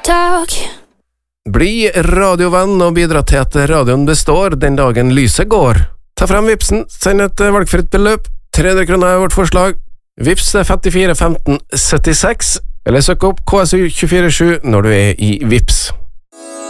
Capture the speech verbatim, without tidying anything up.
talk. Bli radiovenn og bidra til at radioen består den dagen lyset går. Ta frem Vipsen, send et valgfritt beløp. tre hundre kroner er vårt forslag. Vips femtifire femten syttiseks, eller søk opp K S U to fire sju når du er i Vips.